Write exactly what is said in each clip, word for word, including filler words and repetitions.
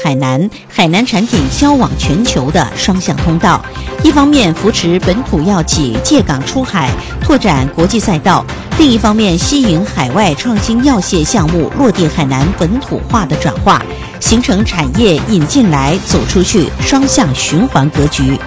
海南，海南产品销往全球的双向通道。一方面扶持本土药企借港出海，拓展国际赛道；另一方面吸引海外创新药械项目落地海南本土化的转化，形成产业引进来走出去双向循环格局。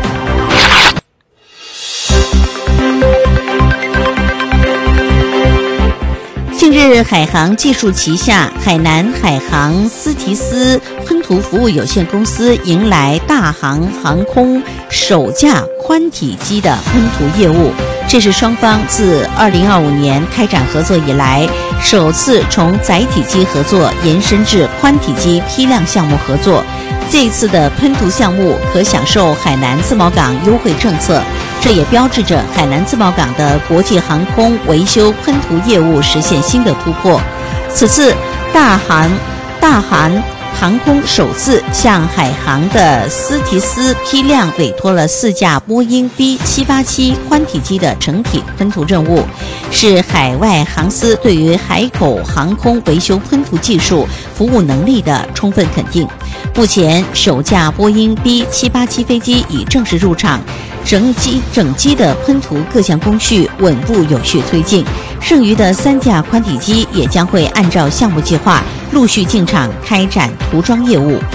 近日，海航技术旗下海南海航斯提斯喷涂服务有限公司迎来大航航空首架宽体机的喷涂业务，这是双方自二零二五年开展合作以来，首次从载体机合作延伸至宽体机批量项目合作。这一次的喷涂项目可享受海南自贸港优惠政策，这也标志着海南自贸港的国际航空维修喷涂业务实现新的突破。此次大韩大韩航空首次向海航的斯提斯批量委托了四架波音 B 七八七宽体机的整体喷涂任务，是海外航司对于海口航空维修喷涂技术服务能力的充分肯定。目前首架波音 B 七八七飞机已正式入场，整机整机的喷涂各项工序稳步有序推进，剩余的三架宽体机也将会按照项目计划陆续进场开展涂装业务。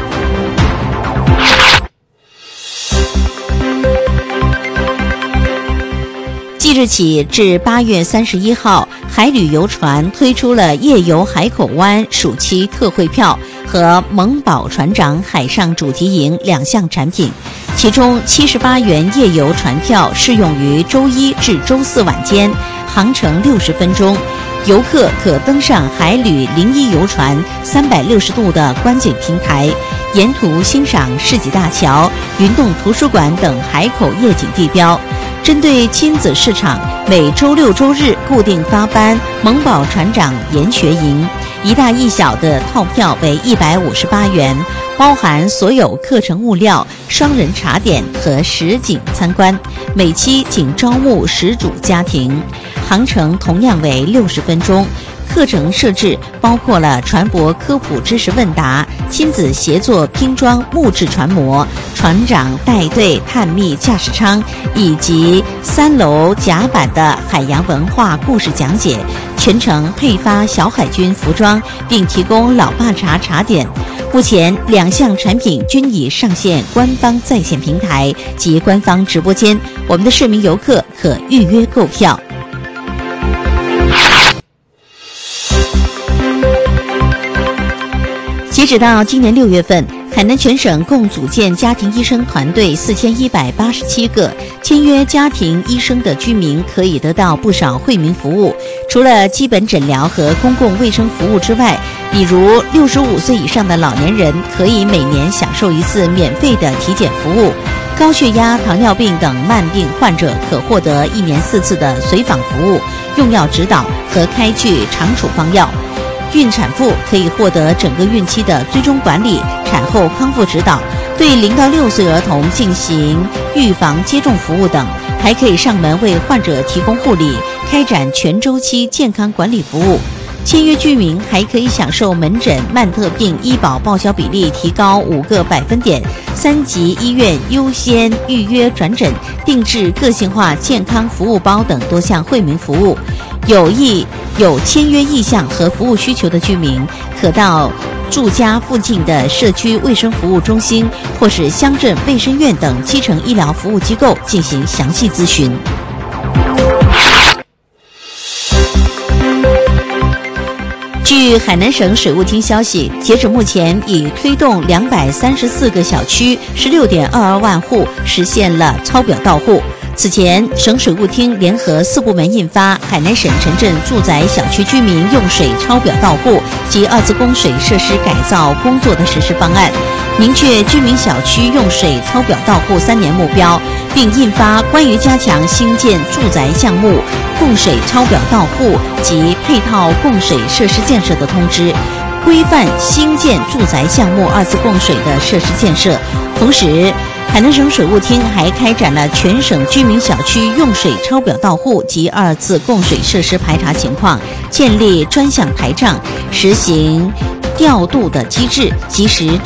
即日起至八月三十一号，海旅游船推出了夜游海口湾暑期特惠票和萌宝船长海上主题营两项产品，其中七十八元夜游船票适用于周一至周四晚间，航程六十分钟。游客可登上海旅零一游船三百六十度的观景平台，沿途欣赏世纪大桥、云洞图书馆等海口夜景地标。针对亲子市场，每周六周日固定发班萌宝船长研学营，一大一小的套票为一百五十八元，包含所有课程物料、双人茶点和实景参观，每期仅招募十组家庭，航程同样为六十分钟。课程设置包括了船舶科普知识问答、亲子协作拼装木质船模、船长带队探秘驾驶舱，以及三楼甲板的海洋文化故事讲解，全程配发小海军服装，并提供老爸茶茶点。目前两项产品均已上线官方在线平台及官方直播间，我们的市民游客可预约购票。截止到今年六月份，海南全省共组建家庭医生团队四千一百八十七个，签约家庭医生的居民可以得到不少惠民服务。除了基本诊疗和公共卫生服务之外，比如六十五岁以上的老年人可以每年享受一次免费的体检服务，高血压、糖尿病等慢病患者可获得一年四次的随访服务、用药指导和开具常处方药。孕产妇可以获得整个孕期的追踪管理、产后康复指导，对零到六岁儿童进行预防接种服务等，还可以上门为患者提供护理，开展全周期健康管理服务。签约居民还可以享受门诊慢特病医保报销比例提高五个百分点，三级医院优先预约转诊、定制个性化健康服务包等多项惠民服务。有意有签约意向和服务需求的居民，可到住家附近的社区卫生服务中心或是乡镇卫生院等基层医疗服务机构进行详细咨询。据海南省水务厅消息，截止目前，已推动两百三十四个小区、十六点二二万户实现了抄表到户。此前，省水务厅联合四部门印发《海南省城镇住宅小区居民用水抄表到户及二次供水设施改造工作的实施方案》，明确居民小区用水抄表到户三年目标，并印发关于加强新建住宅项目供水抄表到户及配套供水设施建设的通知，规范新建住宅项目二次供水的设施建设。同时，海南省水务厅还开展了全省居民小区用水抄表到户及二次供水设施排查情况，建立专项台账，实行调度的机制，及时